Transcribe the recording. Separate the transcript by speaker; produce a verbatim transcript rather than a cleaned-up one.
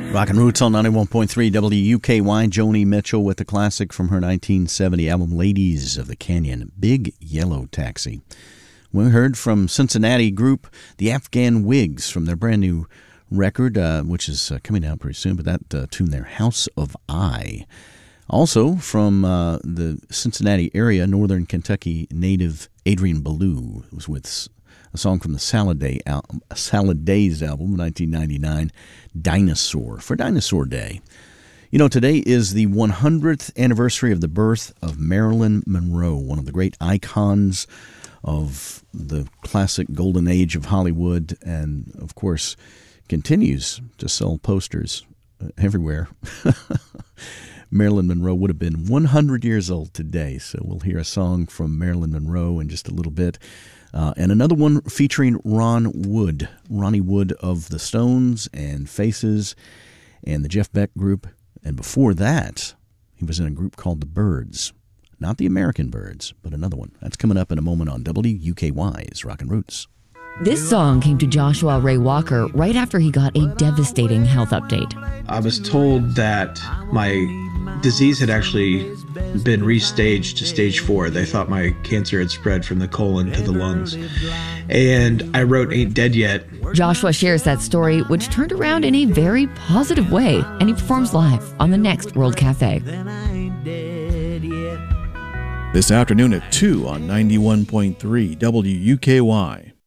Speaker 1: Rockin' Roots on ninety-one point three W U K Y. Joni Mitchell with the classic from her nineteen seventy album, Ladies of the Canyon, Big Yellow Taxi. We heard from Cincinnati group the Afghan Wigs from their brand new record, uh, which is uh, coming out pretty soon, but that uh, tune there, House of I. Also from uh, the Cincinnati area, northern Kentucky native Adrian Belew was with a song from the Salad, Day al- Salad Days album, nineteen ninety-nine, Dinosaur, for Dinosaur Day. You know, today is the one hundredth anniversary of the birth of Marilyn Monroe, one of the great icons of the classic golden age of Hollywood, and, of course, continues to sell posters everywhere. Marilyn Monroe would have been one hundred years old today, so we'll hear a song from Marilyn Monroe in just a little bit. Uh, and another one featuring Ron Wood, Ronnie Wood of the Stones and Faces and the Jeff Beck Group. And before that, he was in a group called the Byrds. Not the American Byrds, but another one. That's coming up in a moment on W U K Y's Rockin' Roots.
Speaker 2: This song came to Joshua Ray Walker right after he got a devastating health update.
Speaker 3: I was told that my disease had actually been restaged to stage four. They thought my cancer had spread from the colon to the lungs. And I wrote Ain't Dead Yet.
Speaker 2: Joshua shares that story, which turned around in a very positive way, and he performs live on the next World Cafe.
Speaker 4: This afternoon at two on ninety-one point three W U K Y.